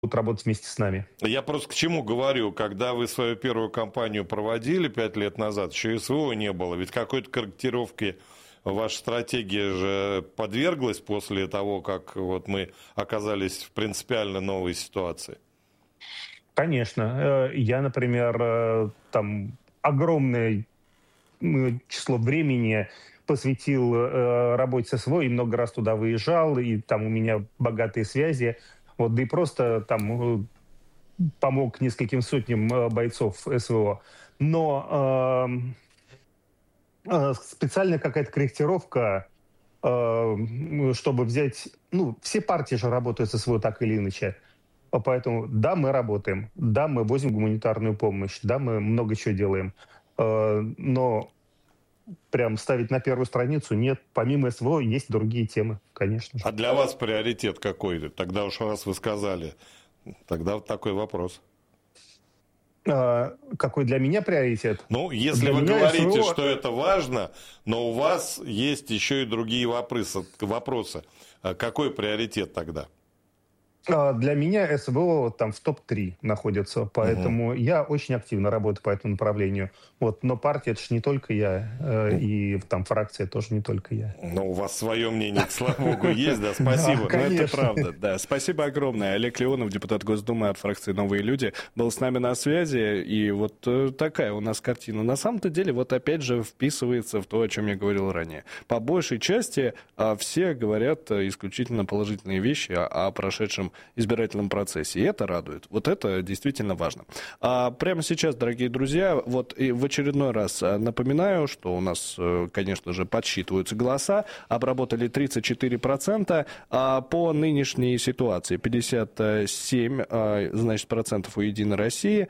работать вместе с нами. Я просто к чему говорю, когда вы свою первую кампанию проводили 5 лет назад, еще СВО не было, ведь какой-то корректировки ваша стратегия же подверглась после того, как вот мы оказались в принципиально новой ситуации. Конечно. Я, например, там огромное число времени посвятил работе с СВО и много раз туда выезжал, и там у меня богатые связи. Вот, да и просто там помог нескольким сотням бойцов СВО. Но специальная какая-то корректировка, чтобы взять... Ну, все партии же работают с СВО так или иначе. Поэтому, да, мы работаем, да, мы возим гуманитарную помощь, да, мы много чего делаем. Но прям ставить на первую страницу нет. Помимо СВО есть другие темы, конечно же. А для вас приоритет какой? Тогда уж раз вы сказали, тогда вот такой вопрос. Какой для меня приоритет? Ну, если для вы говорите, СВО... что это важно, но у вас есть еще и другие вопросы. Какой приоритет тогда? Для меня СВО там в топ-3 находится, поэтому я очень активно работаю по этому направлению. Вот, но партия — это же не только я, и там фракция тоже не только я. Ну, у вас свое мнение, слава богу, есть, да, спасибо. Да, это правда, да. Спасибо огромное. Олег Леонов, депутат Госдумы от фракции «Новые люди», был с нами на связи, и вот такая у нас картина. На самом-то деле, вот опять же вписывается в то, о чем я говорил ранее. По большей части все говорят исключительно положительные вещи о прошедшем избирательном процессе, и это радует. Вот это действительно важно. Прямо сейчас, дорогие друзья, вот и в очередной раз напоминаю, что у нас, конечно же, подсчитываются голоса, обработали 34%, по нынешней ситуации 57%, значит, процентов у «Единой России»,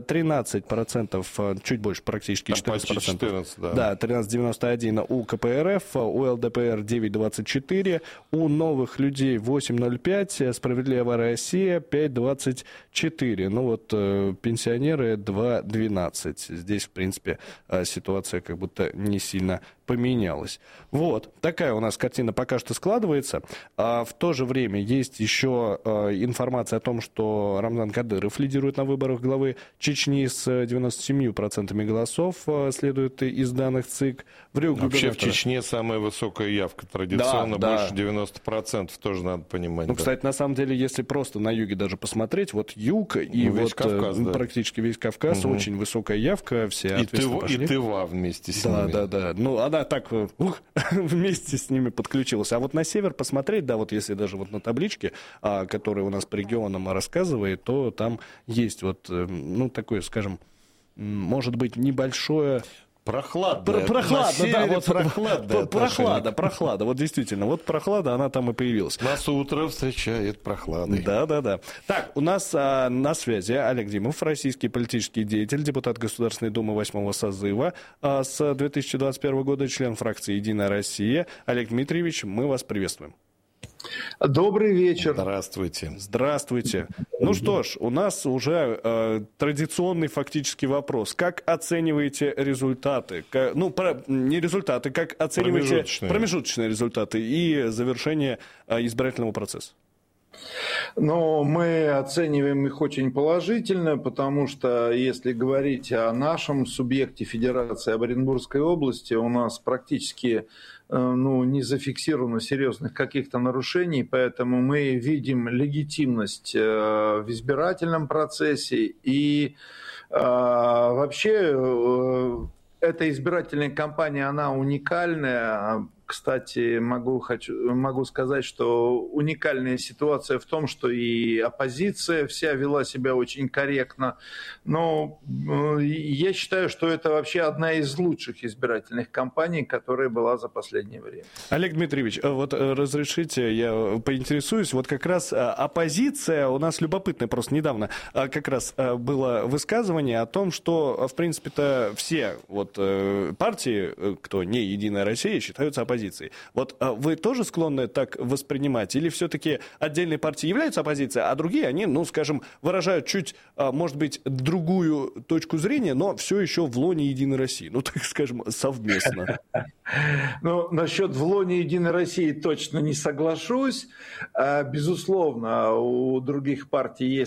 13%, чуть больше, практически 14%. 14, да. Да, 13,91 у КПРФ, у ЛДПР 9,24, у «Новых людей» 8,05, «Справедливая Россия» 5,24. Ну вот пенсионеры 2,12. Здесь, в принципе, ситуация как будто не сильно поменялась. Вот, такая у нас картина пока что складывается. В то же время есть еще информация о том, что Рамзан Кадыров лидирует на выборах главы Чечни с 97% голосов, следует из данных ЦИК. Вообще в Чечне самая высокая явка. Традиционно больше 90%, тоже надо понимать. Ну, кстати, на самом деле, если просто на юге даже посмотреть, вот юг и весь вот Кавказ, практически весь Кавказ, очень высокая явка, все ответственно пошли. И Тыва вместе с ними. Да. Ну, она так вместе с ними подключилась. А вот на север посмотреть, да, вот если даже вот на табличке, которая у нас по регионам рассказывает, то там есть вот, ну, такое, скажем, может быть, небольшое... Прохладно. Прохлада. Вот действительно, вот прохлада, она там и появилась. Нас утро встречает прохладой. Да. Так, у нас на связи Олег Димов, российский политический деятель, депутат Государственной Думы 8-го созыва, с 2021 года член фракции «Единая Россия». Олег Дмитриевич, мы вас приветствуем. Добрый вечер. Здравствуйте. Ну что ж, у нас уже традиционный фактический вопрос. Как оцениваете результаты? Не результаты, как оцениваете промежуточные результаты и завершение избирательного процесса? Но мы оцениваем их очень положительно, потому что если говорить о нашем субъекте Федерации об Оренбургской области, у нас практически не зафиксировано серьезных каких-то нарушений, поэтому мы видим легитимность в избирательном процессе. И вообще эта избирательная кампания, она уникальная. Кстати, могу сказать, что уникальная ситуация в том, что и оппозиция вся вела себя очень корректно. Но я считаю, что это вообще одна из лучших избирательных кампаний, которая была за последнее время. Олег Дмитриевич, вот разрешите, я поинтересуюсь. Вот как раз оппозиция, у нас любопытная, просто недавно как раз было высказывание о том, что, в принципе-то, все вот партии, кто не «Единая Россия», считаются оппозицией. оппозицией. Вот вы тоже склонны так воспринимать? Или все-таки отдельные партии являются оппозицией, а другие, они, ну, скажем, выражают чуть, может быть, другую точку зрения, но все еще в лоне Единой России, ну, так скажем, совместно? Ну, насчет в лоне Единой России точно не соглашусь. Безусловно, у других партий есть